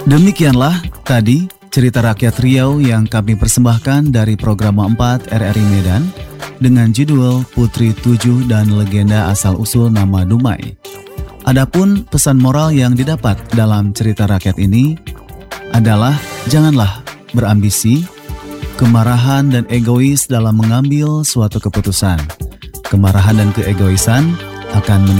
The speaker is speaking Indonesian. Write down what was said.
Demikianlah tadi cerita rakyat Riau yang kami persembahkan dari program 4 RRI Medan dengan judul Putri Tujuh dan Legenda Asal-Usul Nama Dumai. Adapun pesan moral yang didapat dalam cerita rakyat ini adalah janganlah berambisi, kemarahan dan egois dalam mengambil suatu keputusan. Kemarahan dan keegoisan akan